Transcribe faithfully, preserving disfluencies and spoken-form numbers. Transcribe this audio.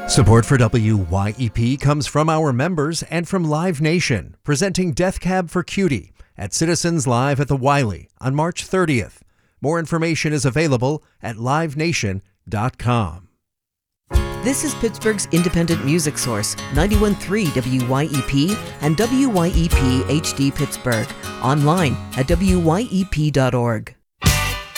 Support for W Y E P comes from our members and from Live Nation, presenting Death Cab for Cutie at Citizens Live at the Wiley on March thirtieth. More information is available at live nation dot com. This is Pittsburgh's independent music source, ninety-one point three W Y E P and W Y E P H D Pittsburgh. Online at W Y E P dot org.